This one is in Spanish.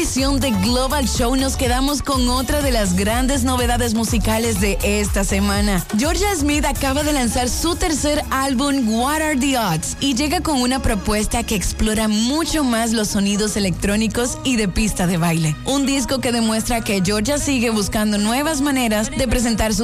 edición de Global Show nos quedamos con otra de las grandes novedades musicales de esta semana. Georgia Smith acaba de lanzar su tercer álbum What Are the Odds y llega con una propuesta que explora mucho más los sonidos electrónicos y de pista de baile. Un disco que demuestra que Georgia sigue buscando nuevas maneras de presentar su